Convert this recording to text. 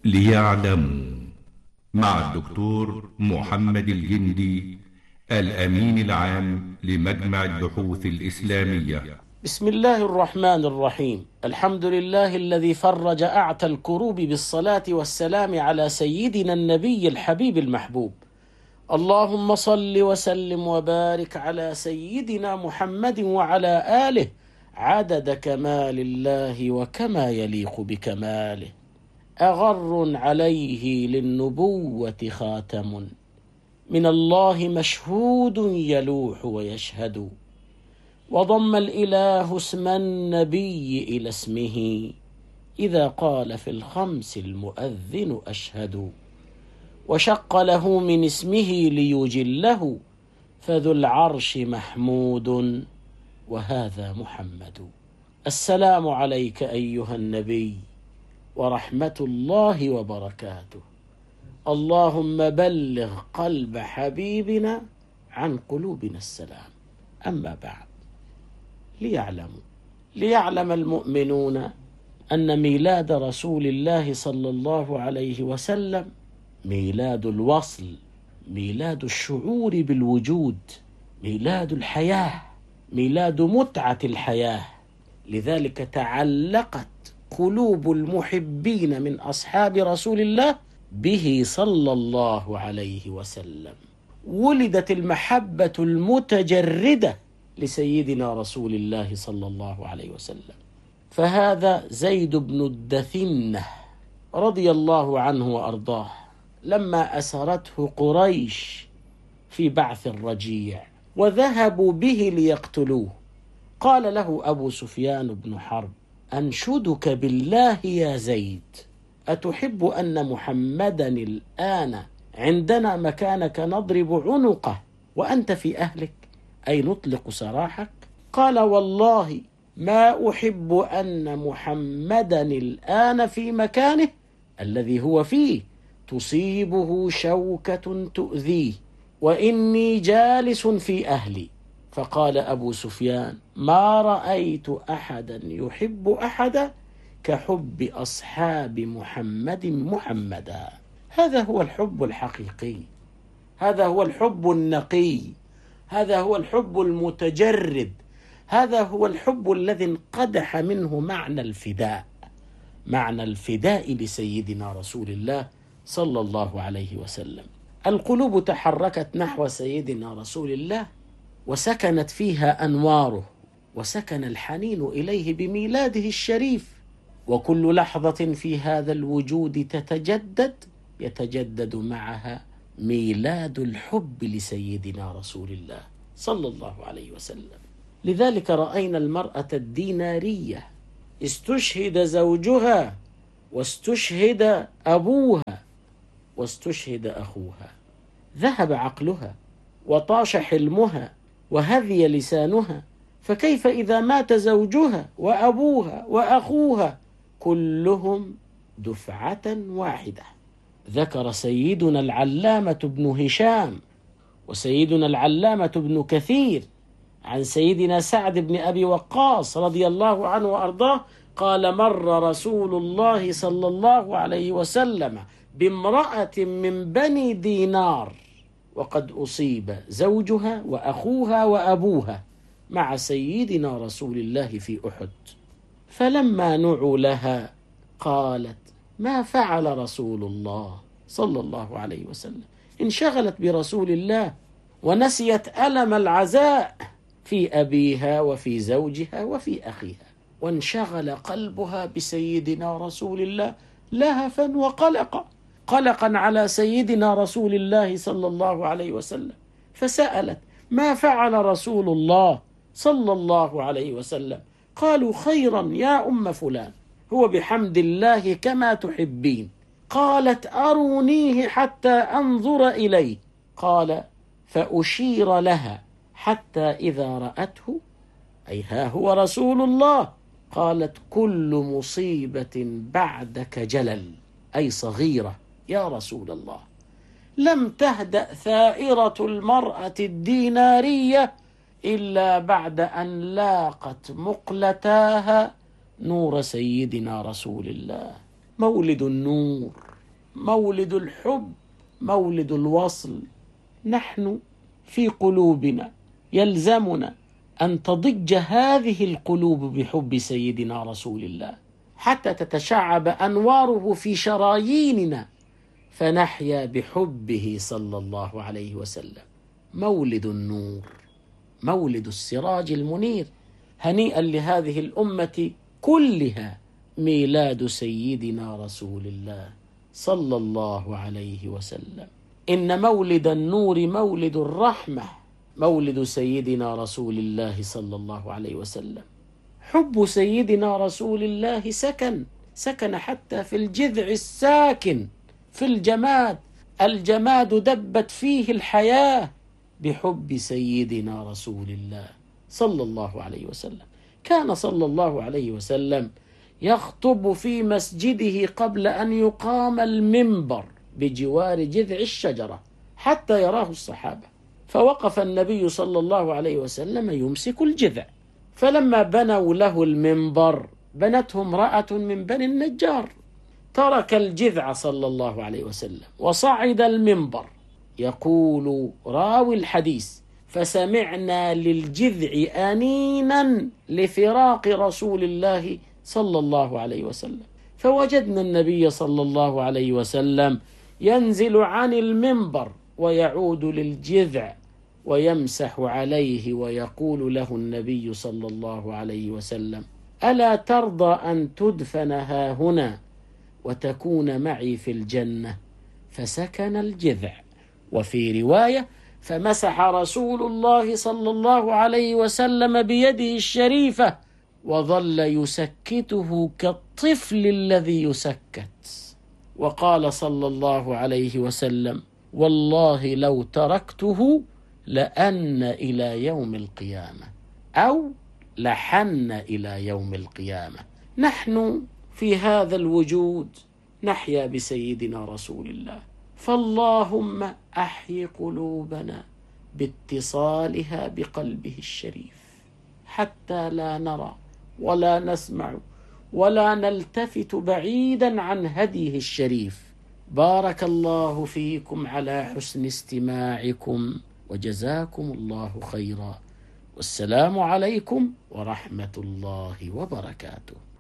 ليعلموا مع الدكتور محمد الجندي الأمين العام لمجمع البحوث الإسلامية. بسم الله الرحمن الرحيم. الحمد لله الذي فرج أعتى الكروب بالصلاة والسلام على سيدنا النبي الحبيب المحبوب. اللهم صل وسلم وبارك على سيدنا محمد وعلى آله عدد كمال الله وكما يليق بكماله. أغر عليه للنبوة خاتم، من الله مشهود يلوح ويشهد. وضم الإله اسم النبي إلى اسمه، إذا قال في الخمس المؤذن أشهد. وشق له من اسمه ليجله، فذو العرش محمود وهذا محمد. السلام عليك أيها النبي ورحمة الله وبركاته. اللهم بلغ قلب حبيبنا عن قلوبنا السلام. أما بعد، ليعلم المؤمنون أن ميلاد رسول الله صلى الله عليه وسلم ميلاد الوصل، ميلاد الشعور بالوجود، ميلاد الحياة، ميلاد متعة الحياة. لذلك تعلقت قلوب المحبين من أصحاب رسول الله به صلى الله عليه وسلم. ولدت المحبة المتجردة لسيدنا رسول الله صلى الله عليه وسلم. فهذا زيد بن الدثنة رضي الله عنه وأرضاه، لما أسرته قريش في بعث الرجيع وذهبوا به ليقتلوه، قال له أبو سفيان بن حرب: أنشدك بالله يا زيد، أتحب أن محمدا الآن عندنا مكانك نضرب عنقه وأنت في أهلك، أي نطلق سراحك؟ قال: والله ما أحب أن محمدا الآن في مكانه الذي هو فيه تصيبه شوكة تؤذيه، وإني جالس في أهلي. فقال أبو سفيان: ما رأيت أحدا يحب أحدا كحب أصحاب محمد محمدا. هذا هو الحب الحقيقي، هذا هو الحب النقي، هذا هو الحب المتجرد، هذا هو الحب الذي انقدح منه معنى الفداء، معنى الفداء لسيدنا رسول الله صلى الله عليه وسلم. القلوب تحركت نحو سيدنا رسول الله، وسكنت فيها أنواره، وسكن الحنين إليه بميلاده الشريف. وكل لحظة في هذا الوجود تتجدد، يتجدد معها ميلاد الحب لسيدنا رسول الله صلى الله عليه وسلم. لذلك رأينا المرأة الدينارية استشهد زوجها، واستشهد أبوها، واستشهد أخوها. ذهب عقلها وطاش حلمها وهذي لسانها، فكيف إذا مات زوجها وأبوها وأخوها كلهم دفعة واحدة؟ ذكر سيدنا العلامة بن هشام وسيدنا العلامة بن كثير عن سيدنا سعد بن أبي وقاص رضي الله عنه وأرضاه قال: مر رسول الله صلى الله عليه وسلم بامرأة من بني دينار وقد أصيب زوجها وأخوها وأبوها مع سيدنا رسول الله في أحد، فلما نعوا لها قالت: ما فعل رسول الله صلى الله عليه وسلم؟ انشغلت برسول الله ونسيت ألم العزاء في أبيها وفي زوجها وفي أخيها، وانشغل قلبها بسيدنا رسول الله لهفا وقلقا، قلقا على سيدنا رسول الله صلى الله عليه وسلم. فسألت: ما فعل رسول الله صلى الله عليه وسلم؟ قالوا: خيرا يا أم فلان، هو بحمد الله كما تحبين. قالت: أرونيه حتى أنظر إليه. قال: فأشير لها حتى إذا رأته، أي ها هو رسول الله، قالت: كل مصيبة بعدك جلل، أي صغيرة يا رسول الله. لم تهدأ ثائرة المرأة الدينارية إلا بعد أن لاقت مقلتاها نور سيدنا رسول الله. مولد النور، مولد الحب، مولد الوصل. نحن في قلوبنا يلزمنا أن تضج هذه القلوب بحب سيدنا رسول الله حتى تتشعب أنواره في شراييننا، فنحيا بحبه صلى الله عليه وسلم. مولد النور، مولد السراج المنير. هنيئا لهذه الأمة كلها ميلاد سيدنا رسول الله صلى الله عليه وسلم. إن مولد النور مولد الرحمة، مولد سيدنا رسول الله صلى الله عليه وسلم. حب سيدنا رسول الله سكن حتى في الجذع الساكن في الجماد. الجماد دبت فيه الحياة بحب سيدنا رسول الله صلى الله عليه وسلم. كان صلى الله عليه وسلم يخطب في مسجده قبل أن يقام المنبر بجوار جذع الشجرة حتى يراه الصحابة، فوقف النبي صلى الله عليه وسلم يمسك الجذع، فلما بنوا له المنبر بنته امرأة من بني النجار، ترك الجذع صلى الله عليه وسلم وصعد المنبر. يقول راوي الحديث: فسمعنا للجذع أنينا لفراق رسول الله صلى الله عليه وسلم، فوجدنا النبي صلى الله عليه وسلم ينزل عن المنبر ويعود للجذع ويمسح عليه، ويقول له النبي صلى الله عليه وسلم: ألا ترضى أن تدفن هاهنا وتكون معي في الجنة؟ فسكن الجذع. وفي رواية: فمسح رسول الله صلى الله عليه وسلم بيده الشريفة وظل يسكته كالطفل الذي يسكت، وقال صلى الله عليه وسلم: والله لو تركته لأن إلى يوم القيامة، أو لحن إلى يوم القيامة. نحن في هذا الوجود نحيا بسيدنا رسول الله، فاللهم أحي قلوبنا باتصالها بقلبه الشريف حتى لا نرى ولا نسمع ولا نلتفت بعيدا عن هديه الشريف. بارك الله فيكم على حسن استماعكم، وجزاكم الله خيرا، والسلام عليكم ورحمة الله وبركاته.